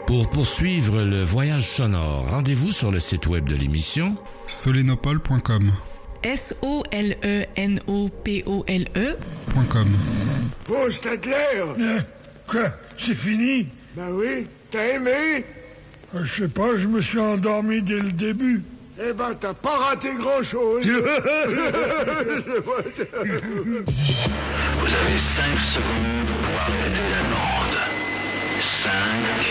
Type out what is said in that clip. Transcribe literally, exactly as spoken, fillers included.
Pour poursuivre le voyage sonore, rendez-vous sur le site web de l'émission solenopole point com. S O L E N O P O L E .com. Oh, c'était clair. Euh, quoi? C'est fini? Ben oui, t'as aimé? Euh, je sais pas, je me suis endormi dès le début. Eh ben, t'as pas raté grand-chose. Vous avez cinq secondes pour arrêter la bande. cinq...